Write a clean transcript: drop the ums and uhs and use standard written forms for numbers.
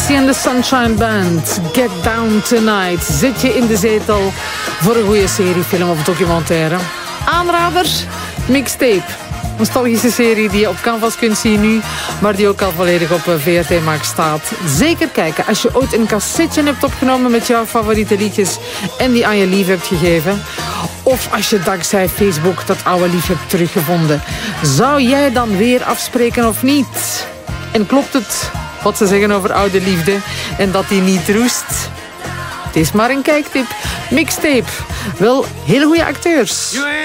Casey and the Sunshine Band, Get Down Tonight. Zit je in de zetel voor een goede serie, film of documentaire? Aanrader, Mixtape. Een nostalgische serie die je op Canvas kunt zien nu, maar die ook al volledig op VRT Max staat. Zeker kijken als je ooit een cassetje hebt opgenomen met jouw favoriete liedjes en die aan je lief hebt gegeven. Of als je dankzij Facebook dat oude lief hebt teruggevonden. Zou jij dan weer afspreken of niet? En klopt het wat ze zeggen over oude liefde en dat die niet roest? Het is maar een kijktip. Mixtape. Wel hele goede acteurs.